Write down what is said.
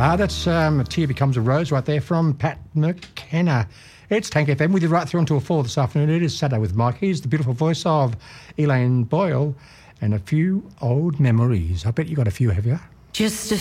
That's A Tear Becomes a Rose right there from Pat McKenna. It's Tank FM with you right through until 4 this afternoon. It is Saturday with Mike. Here's the beautiful voice of Elaine Boyle and a few old memories. I bet you got a few, have you? Just a